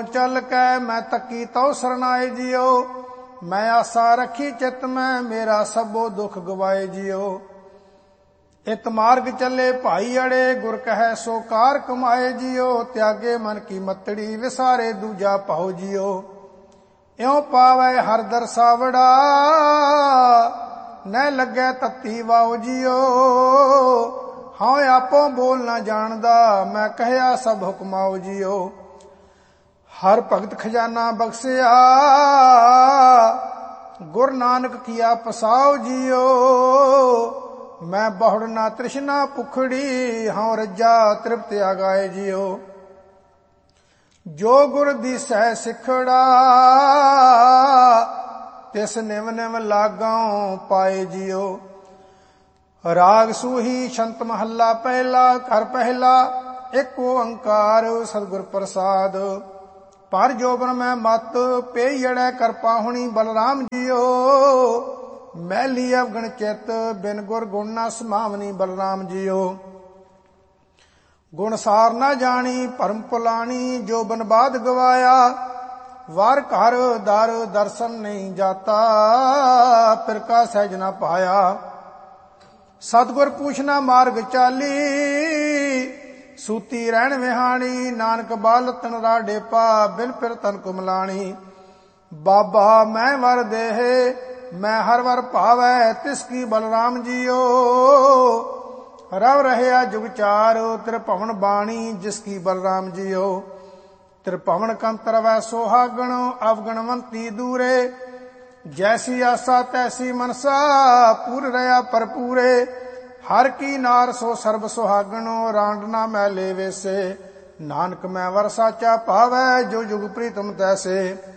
चल कै मैं तकी तो सरनाए जियो। मैं आशा रखी चित में मेरा सबो दुख गवाए जियो। इत मार्ग चले भाई अड़े गुर कहे सो कार कमाए जियो। त्यागे मन की मतड़ी विसारे दूजा पाओ जियो। इਉਂ पावे हर दरसावड़ा न लगे तत्ती वाओ जियो। हाँ आपो बोल ना जानदा मैं कहया सब हुक्माओ जियो। हर भगत खजाना बख्शिया गुर नानक किया पसाओ जियो। मैं बहुड़ ना तृष्णा पुखड़ी हाँ रज्जा तृप्त आगाए जियो। जो गुर दिसै सिखड़ा तिस निम निम लागां पाए जियो। राग सूही छंत महला पहला कर पहला एक ओंकार सतगुर प्रसाद। पर जोबन में मत पेयड़े कर पाहुणी बलराम जियो। मैली अवगण चित बिन गुर गुण ना समावनी बलराम जियो। गुणसार न जानी परम पुलानी जो बनबाद गवाया। वार घर दर दर्शन नहीं जाता फिर का सहज न पाया। सतगुर पूछना मार्ग चाली सूती रहन विहानी। नानक बाल तन राडे पा बिन फिर तन कुमलानी। बाबा मैं वर देह मैं हर वर भावै तिसकी बलराम जियो। रव रहया जुग चार त्रिभवन बाणी जिसकी बलराम जियो। त्रिभवन कंतर वै सोहागण अवगणवंती दूरे। जैसी आशा तैसी मनसा पूर रया परपूरे। हर की नार सो सर्ब सुहागणो रांड ना मैले वेसे। नानक मैं वर साचा पावै जो जुग प्रीतम तैसे।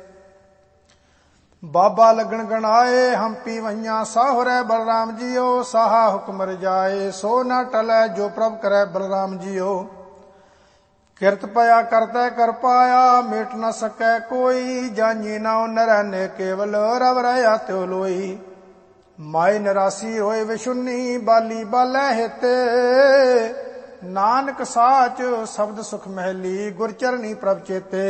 बाबा लगन गणाए हम्पी वैया साहुरै बलराम जियो। साहा हुक्म रजाए सो न टलै जो प्रभ करे बलराम जियो। किरत पया करते कर पाया मेट न सकै कोई। जानी नाउ नरैने केवल रव रया त्यो लोई। माए निरासी होए विशुन्नी बाली बालै हेते। नानक साच शब्द सुख महली गुर चरनी प्रभ चेते।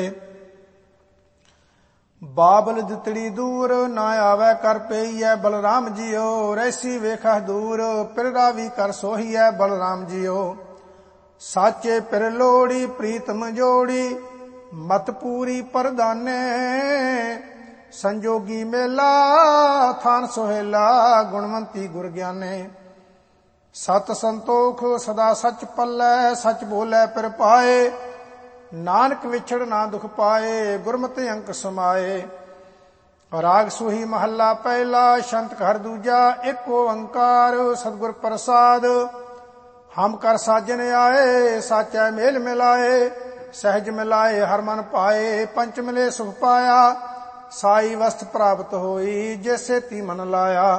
बाबल दितड़ी दूर ना आवे कर पेईयै बलराम जियो। रैसी वेखा दूर पिर रावी कर सोहीयै बलराम जियो। साचे पिर लोड़ी प्रीतम जोड़ी मत पूरी परदाने। संजोगी मेला थान सोहेला गुणवंती गुर ज्ञाने। सत संतोख सदा सच पल्लै सच बोले पिर पाए। नानक विछड़ ना दुख पाए गुरमति अंक समाए। राग सूही महला पहला शंत घर दूजा एक ओंकार सतगुर प्रसाद। हम कर साजन आए साचा मेल मिलाए। सहज मिलाए हर मन पाए पंच मिले सुख पाया। साई वस्त प्राप्त होई जैसे ती मन लाया।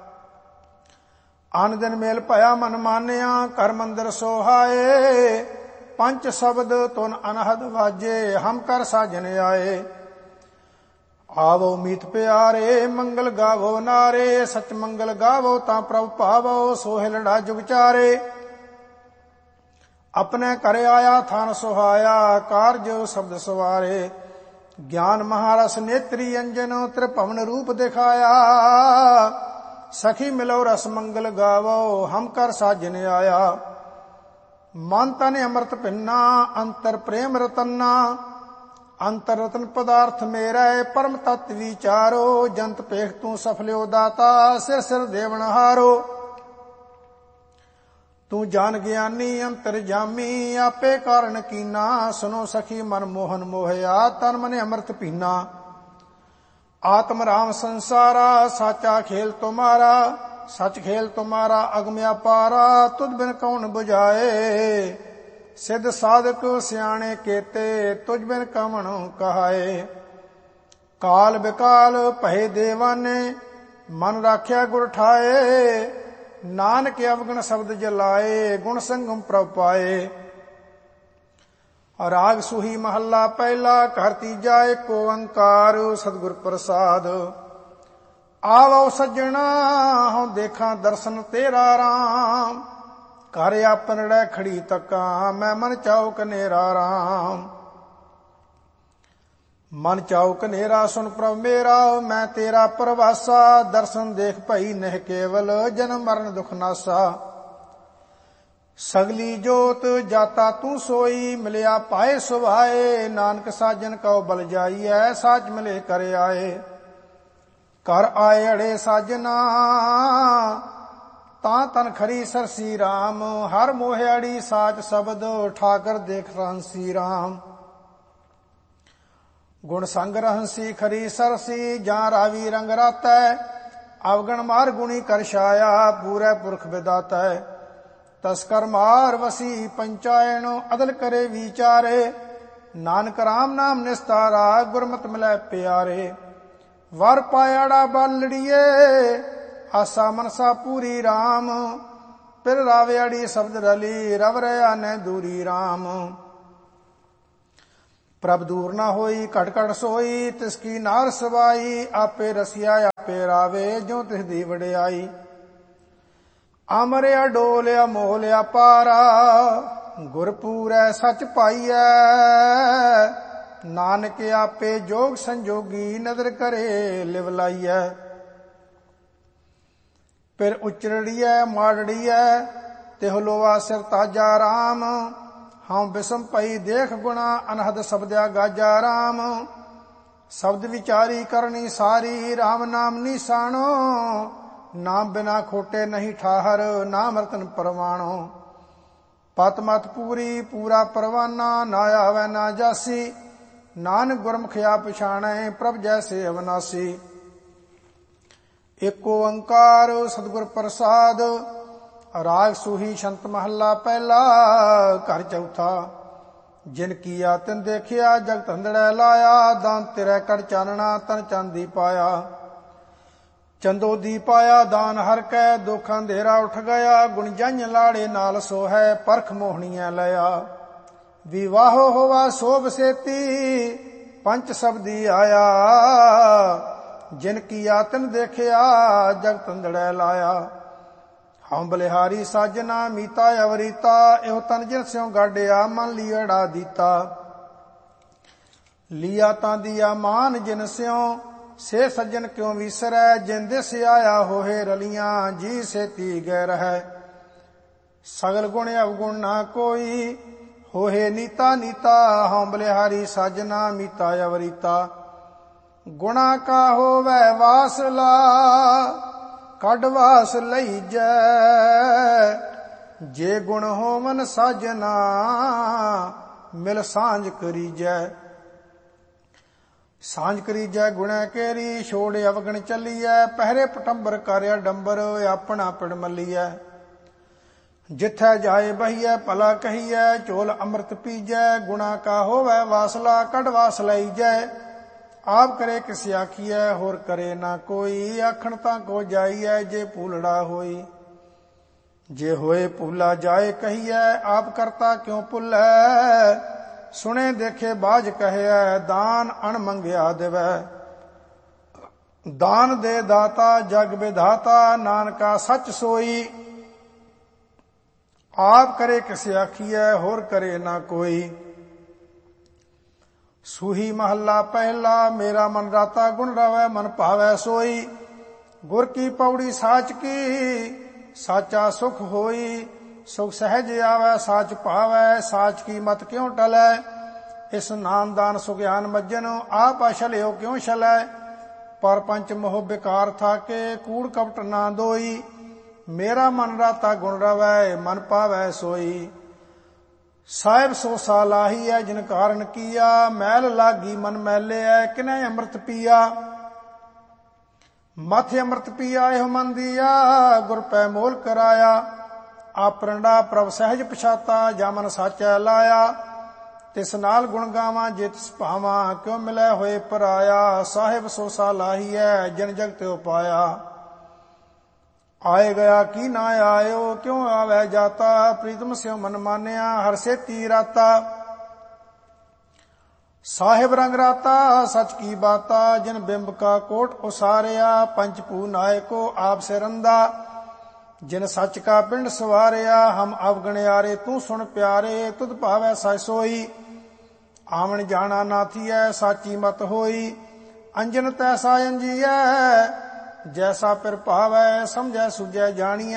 आन दिन मेल पया मन मानिया कर मंदिर सोहाए। पंच शब्द तुन अनहद वाजे हम कर साजन आए। आवो मीत प्यारे मंगल गावो नारे। सच मंगल गावो ता प्रभ पावो सोहिलड़ा जुग चारे। अपने करे आया थान सुहाया कारज शब्द सवारे। ज्ञान महारस नेत्री अंजन त्रिभवन रूप दिखाया। सखी मिलो रस मंगल गावो हम कर साजन आया। मन तन अमृत पिन्ना अंतर प्रेम रतन्ना। अंतर रतन पदार्थ मेरा परम तत्व विचारो। जंत पेख तू सफल्यो दाता सिर सिर देवन हारो। तू जान ज्ञानी अंतर जामी आपे कारण कीना। सुनो सखी मन मोहन मोहया तन मन अमृत पीना। आत्म राम संसारा साचा खेल तुम्हारा। सच खेल तुम्हारा अगम अपारा तुझ बिन कौन बुझाए। सिद्ध साधक सियाणे केते तुझ बिन कवण कहाए। काल बिकाल भय देवाने मन राख्या गुर ठाए। नानक अवगण शब्द जलाए गुण संगम प्रभ पाए। राग सूही महला पहला घर तीजा एक ओंकार सतगुर प्रसाद। आवो सज्जणा हूं देखा दर्शन तेरा राम। घर आपनड़े खड़ी तका मैं मन चाओ कनेरा राम। ਮਨ ਚਾਉ ਕਨੇਰਾ ਸੁਨ ਪ੍ਰਭ ਮੇਰਾ, ਮੈਂ ਤੇਰਾ ਪਰਵਾਸਾ। ਦਰਸ਼ਨ ਦੇਖ ਭਈ ਨਹਿ ਕੇਵਲ, ਜਨਮ ਮਰਨ ਦੁਖ ਨਾਸਾ। ਸਗਲੀ ਜੋਤ ਜਾਤਾ ਤੂੰ ਸੋਈ, ਮਿਲਿਆ ਪਾਏ ਸੁਭਾਏ। ਨਾਨਕ ਸਾਜਨ ਕਉ ਬਲ ਜਾਈਐ, ਸਾਚ ਮਿਲੇ ਕਰ ਆਏ। ਕਰ ਆਏ ਅੜੇ ਸਾਜਨਾ, ਤਾਂ ਤਨ ਖਰੀ ਸਰਸੀ ਰਾਮ। ਹਰ ਮੋਹਿਆੜੀ ਸਾਚ ਸ਼ਬਦ, ਠਾਕਰ ਦੇਖ ਰਹੰਸੀ ਰਾਮ। ਗੁਣ ਸੰਗ ਰਹੰਸੀ ਖਰੀ ਸਰਸੀ, ਜਾਂ ਰਾਵੀ ਰੰਗ ਰਾਤੈ। ਅਵਗਣ ਮਾਰ ਗੁਣੀ ਕਰ ਛਾਇਆ, ਪੂਰੇ ਪੁਰਖ ਵਿਦਾਤੈ। ਤਸਕਰ ਮਾਰ ਵਸੀ ਪੰਚਾਇਣ, ਅਦਲ ਕਰੇ ਵਿਚਾਰੇ। ਨਾਨਕ ਰਾਮ ਨਾਮ ਨਿਸਤਾਰਾ, ਗੁਰਮਤਿ ਮਿਲੈ ਪਿਆਰੇ। ਵਰ ਪਾਇਆੜਾ ਬਾਲੜੀਏ, ਆਸਾ ਮਨਸਾ ਪੂਰੀ ਰਾਮ। ਪਿਰ ਰਾਵਿਆੜੀ ਸ਼ਬਦ ਰਲੀ, ਰਵ ਰਿਆ ਨੈ ਦੂਰੀ ਰਾਮ। ਪ੍ਰਭ ਦੂਰ ਨਾ ਹੋਈ ਘਟ ਘਟ ਸੋਈ, ਤਿਸ ਕੀ ਨਾਰ ਸਵਾਈ। ਆਪੇ ਰਸਿਆ ਆਪੇ ਰਾਵੇ, ਜੋ ਤਿਸ ਦੀ ਵਡਿਆਈ। ਅਮਰਿਆ ਡੋਲਿਆ ਮੋਹ ਲਿਆ ਪਾਰਾ, ਗੁਰ ਪੂਰੈ ਸਚ ਪਾਈਐ। ਨਾਨਕ ਆਪੇ ਜੋਗ ਸੰਜੋਗੀ, ਨਦਰ ਕਰੇ ਲਿਵ ਲਾਈਐ। ਫਿਰ ਉਚਰੜੀਐ ਮਾੜੜੀਐ, ਤਿਹੁ ਲੋਆ ਸਿਰ ਤਾਜਾ ਰਾਮ। ਹਉ ਬਿਸਮ ਪਈ ਦੇਖ ਗੁਣਾ, ਅਨਹਦ ਸ਼ਬਦਿਆ ਗਾਜਾ ਰਾਮ। ਸ਼ਬਦ ਵਿਚਾਰੀ ਕਰਨੀ ਸਾਰੀ, ਰਾਮ ਨਾਮ ਨਿਸ਼ਾਨੋ। ਨਾਮ ਬਿਨਾ ਖੋਟੇ ਨਹੀਂ ਠਾਹਰ, ਨਾਮ ਰਤਨ ਪਰਵਾਣੋ। ਪਤ ਮਤ ਪੂਰੀ ਪੂਰਾ ਪਰਵਾਨਾ, ਨਾ ਆਵੈ ਨਾ ਜਾਸੀ। ਨਾਨਕ ਗੁਰਮੁਖਿਆ ਪਛਾਣੈ, ਪ੍ਰਭ ਜੈਸੇ ਅਵਨਾਸੀ। ਏਕ ਓੰਕਾਰ ਸਤਿਗੁਰ ਪ੍ਰਸਾਦ, ਰਾਗ ਸੂਹੀ ਛੰਤ ਮਹੱਲਾ ਪਹਿਲਾ। ਘਰ ਚੌਥਾ। ਜਿਨ ਕੀਆ ਤਿਨ ਦੇਖਿਆ, ਜਗਤ ਅੰਧੜੈ ਲਾਇਆ। ਦਾਨ ਤੇਰੇ ਕਰ ਚਾਨਣਾ, ਤਨ ਚਾਂਦੀ ਪਾਇਆ। ਚੰਦੋ ਦੀ ਪਾਇਆ ਦਾਨ ਹਰ ਕੈ, ਦੁਖ ਅੰਧੇਰਾ ਉਠ ਗਿਆ। ਗੁਣ ਜੰਝ ਲਾੜੇ ਨਾਲ ਸੋਹੈ, ਪਰਖ ਮੋਹਣੀਐ ਲਿਆ। ਵਿਵਾਹੋ ਹੋਵਾ ਸੋਭ ਸੇਤੀ, ਪੰਚ ਸਬਦੀ ਆਇਆ। ਜਿਨ ਕੀਆ ਤਿਨ ਦੇਖਿਆ, ਜਗਤ ਅੰਧੜੈ ਲਾਇਆ। ਹਉ ਬਲਿਹਾਰੀ ਸਾਜਨਾ, ਮੀਤਾ ਅਵਰੀਤਾ। ਇਹੋ ਤਨ ਜਿਨ ਸਿਉ ਗਾਡਿਆ, ਮਨ ਲੀੜਾ ਦੀਤਾ। ਲੀਆ ਤਾਂ ਦੀਆ ਮਾਨ ਜਿਨ ਸਿਉ, ਸੇ ਸੱਜਣ ਕਿਉ ਵਿਸਰੈ। ਜਿਨ ਦਿਸ ਆਇਆ ਹੋਏ ਰਲੀਆਂ, ਜੀ ਸੇਤੀ ਗੈ ਰਹੈ। ਸਗਲ ਗੁਣ ਅਵਗੁਣ ਨਾ ਕੋਈ, ਹੋਏ ਨੀਤਾ ਨੀਤਾ। ਹਉ ਬਲਿਹਾਰੀ ਸਾਜਨਾ, ਮੀਤਾ ਅਵਰੀਤਾ। ਗੁਣਾ ਕਾ ਹੋਵੈ ਵਾਸਲਾ, ਕੱਢ ਵਾਸ ਲਈਜੈ। ਜੇ ਗੁਣ ਹੋਵਨ ਸਾਜਨਾ, ਮਿਲ ਸਾਂਝ ਕਰੀਜੈ। ਸਾਂਝ ਕਰੀਜੈ ਗੁਣੈ ਕੇਰੀ, ਛੋੜ ਅਵਗਣ ਚੱਲੀਐ। ਪਹਿਰੇ ਪਟੰਬਰ ਕਰਿਆ ਡੰਬਰ, ਆਪਣਾ ਪਿੜ ਮੱਲੀਐ। ਜਿੱਥੈ ਜਾਏ ਬਹੀਐ ਭਲਾ ਕਹੀਐ, ਝੋਲ ਅੰਮ੍ਰਿਤ ਪੀਜੈ। ਗੁਣਾ ਕਾ ਹੋਵੈ ਵਾਸਲਾ, ਕੱਢ ਵਾਸ ਲਈਜੈ। ਆਪ ਕਰੇ ਕਿਸ ਆਖੀਐ, ਹੋਰ ਕਰੇ ਨਾ ਕੋਈ। ਆਖਣ ਤਾਂ ਕੋ ਜਾਈਐ, ਜੇ ਭੂਲੜਾ ਹੋਈ। ਜੇ ਹੋਏ ਭੂਲਾ ਜਾਏ ਕਹੀਐ, ਆਪ ਕਰਤਾ ਕਿਉ ਭੁੱਲੈ। ਸੁਣੇ ਦੇਖੇ ਬਾਝ ਕਹਿਐ, ਦਾਨ ਅਣ ਮੰਗਿਆ ਦੇਵੈ। ਦਾਨ ਦੇ ਦਾਤਾ ਜਗ ਵਿਧਾਤਾ, ਨਾਨਕਾ ਸੱਚ ਸੋਈ। ਆਪ ਕਰੇ ਕਿਸ ਆਖੀਐ, ਹੋਰ ਕਰੇ ਨਾ ਕੋਈ। ਸੂਹੀ ਮਹੱਲਾ ਪਹਿਲਾ। ਮੇਰਾ ਮਨ ਰਾਤਾ ਗੁਣ ਰਵੈ, ਮਨ ਭਾਵੈ ਸੋਈ। ਗੁਰ ਕੀ ਪੌੜੀ ਸਾਚ ਕੀ, ਸਾਚਾ ਸੁਖ ਹੋਈ। ਸੁਖ ਸਹਿਜ ਆਵੈ, ਸਾਚ ਭਾਵੈ। ਸਾਚ ਕੀ ਮਤ ਕਿਉ ਟਲੈ, ਇਸ ਨਾਮਦਾਨ ਸੁਗਿਆਨ ਮੱਜਨ। ਆਪ ਅਛਲਿਓ ਕਿਉ ਛਲੈ, ਪਰ ਪੰਚ ਮੋਹ ਬਿਕਾਰ ਥਾਕੇ। ਕੂੜ ਕਪਟ ਨਾ ਦੋਈ, ਮੇਰਾ ਮਨ ਰਾਤਾ ਗੁਣ ਰਵੈ, ਮਨ ਭਾਵੈ ਸੋਈ। ਸਾਹਿਬ ਸੋ ਸਾਲਾਹੀ ਹੈ, ਜਿਨ ਕਾਰਨ ਕੀਆ। ਮੈਲ ਲਾਗੀ ਮਨ ਮੈਲਿਐ, ਕਿਨੈ ਅੰਮ੍ਰਿਤ ਪੀਆ। ਮਥ ਅੰਮ੍ਰਿਤ ਪੀਆ ਇਹੋ ਮਨ ਦੀਆ, ਗੁਰ ਪੈ ਮੋਲ ਕਰਾਇਆ। ਆਪਰੰਡਾ ਪ੍ਰਭ ਸਹਿਜ ਪਛਾਤਾ, ਜਾ ਮਨ ਸਾਚੈ ਲਾਇਆ। ਤਿਸ ਨਾਲ ਗੁਣ ਗਾਵਾਂ, ਜੇ ਤਿਸ ਭਾਵਾਂ, ਕਿਉ ਮਿਲੈ ਹੋਏ ਪਰਾਇਆ। ਸਾਹਿਬ ਸੋ ਸਾਲਾਹੀ ਹੈ, ਜਿਨ ਜਗ ਤਿਉ ਪਾਇਆ। ਆਏ ਗਿਆ ਕੀ ਨਾ ਆਇਓ, ਕਿਉ ਆਵੈ ਜਾਤਾ। ਪ੍ਰੀਤਮ ਸਿਉ ਮਨ ਮਾਨਿਆ, ਹਰ ਸੇਤੀ ਰਾਤਾ। ਸਾਹਿਬ ਰੰਗ ਰਾਤਾ ਸਚ ਕੀ ਬਾਤਾ, ਜਿਨ ਬਿੰਬ ਕਾ ਕੋਟ ਉਸਾਰਿਆ। ਪੰਚ ਭੂ ਨਾਇਕੋ ਆਪ ਸਿਰੰਦਾ, ਜਿਨ ਸੱਚ ਕਾ ਪਿੰਡ ਸਵਾਰਿਆ। ਹਮ ਅਵਗਣਿਆਰੇ ਤੂੰ ਸੁਣ ਪਿਆਰੇ, ਤੁਧ ਭਾਵੈ ਸਚ ਸੋਈ। ਆਵਣ ਜਾਣਾ ਨਾ ਥੀਐ ਸਾਚੀ ਮਤ ਹੋਈ। ਅੰਜਨ ਤੈਸਾ ਅੰਜੀਐ ਜੈਸਾ ਪਿਰ ਭਾਵੈ ਸਮਝੈ ਸੁਝੈ ਜਾਣੀਐ।